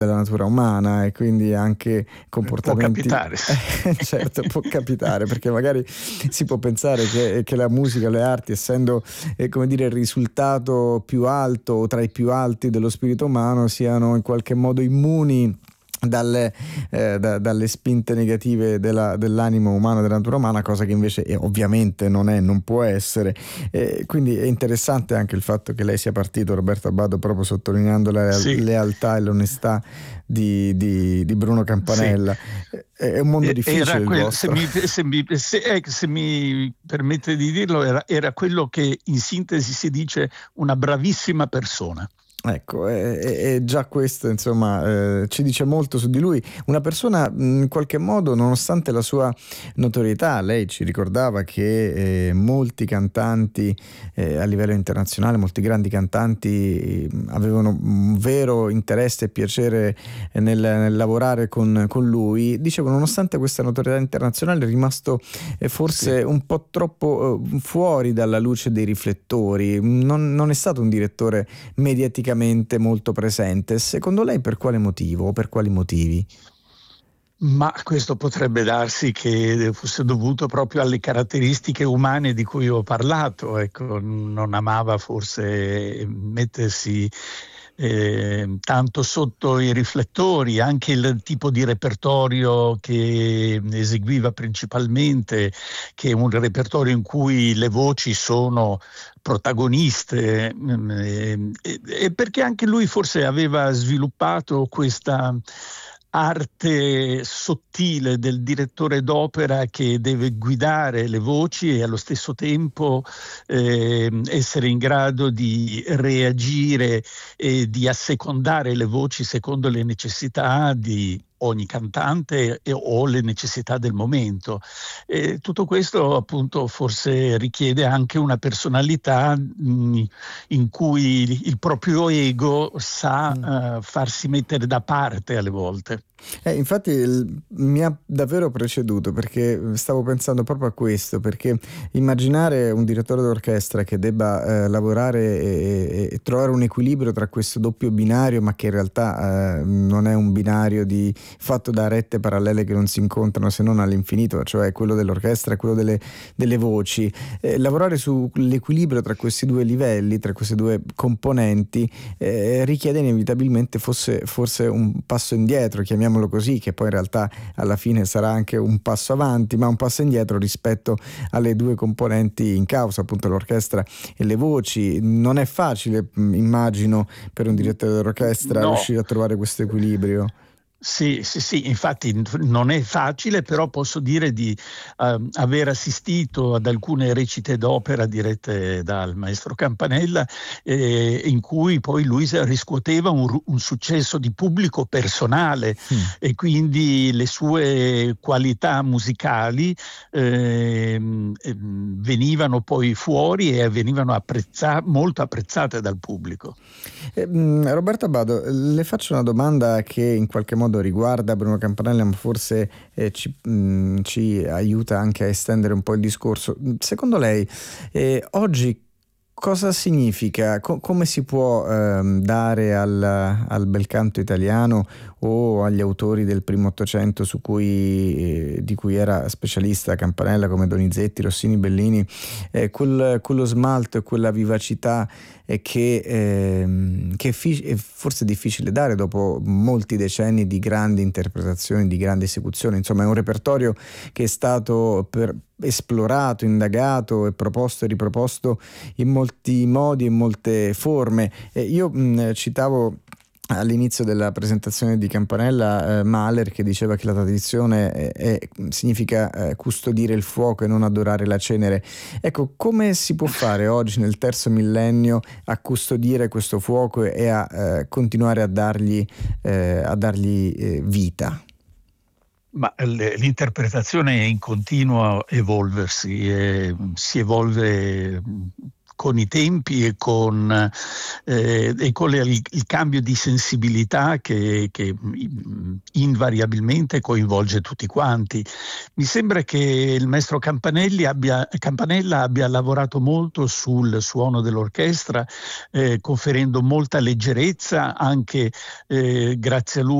della natura umana, e quindi anche comportamenti. Può capitare. Certo, può capitare, perché magari si può pensare che la musica, le arti, essendo come dire, il risultato più alto o tra i più alti dello spirito umano, siano in qualche modo immuni dalle spinte negative dell'animo umano, della natura umana, cosa che invece ovviamente non può essere. Quindi è interessante anche il fatto che lei sia partito, Roberto Abbado, proprio sottolineando la Sì. lealtà e l'onestà di Bruno Campanella. Sì. È un mondo difficile il vostro. Se mi permette di dirlo, era quello che in sintesi si dice una bravissima persona. Ecco, e già questo insomma ci dice molto su di lui. Una persona in qualche modo, nonostante la sua notorietà, lei ci ricordava che molti cantanti a livello internazionale, molti grandi cantanti avevano un vero interesse e piacere nel lavorare con lui. Dicevo, nonostante questa notorietà internazionale, è rimasto forse un po' troppo fuori dalla luce dei riflettori. Non è stato un direttore mediaticamente molto presente. Secondo lei per quale motivo o per quali motivi? Ma questo potrebbe darsi che fosse dovuto proprio alle caratteristiche umane di cui ho parlato. Ecco, non amava forse mettersi tanto sotto i riflettori, anche il tipo di repertorio che eseguiva principalmente, che è un repertorio in cui le voci sono protagoniste, e perché anche lui forse aveva sviluppato questa arte sottile del direttore d'opera che deve guidare le voci e allo stesso tempo essere in grado di reagire e di assecondare le voci secondo le necessità di ogni cantante o le necessità del momento. E tutto questo appunto forse richiede anche una personalità in cui il proprio ego sa farsi mettere da parte alle volte. Infatti mi ha davvero preceduto, perché stavo pensando proprio a questo, perché immaginare un direttore d'orchestra che debba lavorare e trovare un equilibrio tra questo doppio binario, ma che in realtà non è un binario fatto da rette parallele che non si incontrano se non all'infinito, cioè quello dell'orchestra e quello delle voci, lavorare sull'equilibrio tra questi due livelli, tra queste due componenti, richiede inevitabilmente forse un passo indietro, chiamiamolo così, che poi in realtà alla fine sarà anche un passo avanti, ma un passo indietro rispetto alle due componenti in causa, appunto l'orchestra e le voci. Non è facile, immagino, per un direttore d'orchestra No. riuscire a trovare questo equilibrio. Sì, infatti non è facile, però posso dire di aver assistito ad alcune recite d'opera dirette dal maestro Campanella, in cui poi lui riscuoteva un successo di pubblico personale, e quindi le sue qualità musicali venivano poi fuori e venivano molto apprezzate dal pubblico. Roberto Abbado, le faccio una domanda che in qualche modo riguarda Bruno Campanella, ma forse ci aiuta anche a estendere un po' il discorso. Secondo lei oggi cosa significa, come si può dare al bel canto italiano o agli autori del primo Ottocento di cui era specialista Campanella, come Donizetti, Rossini, Bellini, quello smalto e quella vivacità che è forse difficile dare dopo molti decenni di grandi interpretazioni, di grandi esecuzioni. Insomma, è un repertorio che è stato esplorato, indagato e proposto e riproposto in molti modi e in molte forme. Io citavo all'inizio della presentazione di Campanella Mahler, che diceva che la tradizione significa custodire il fuoco e non adorare la cenere. Ecco, come si può fare oggi nel terzo millennio a custodire questo fuoco e a continuare a dargli vita? Ma l'interpretazione è in continuo evolversi, si evolve con i tempi e con il cambio di sensibilità che invariabilmente coinvolge tutti quanti. Mi sembra che il maestro Campanella abbia lavorato molto sul suono dell'orchestra, conferendo molta leggerezza anche grazie a lui.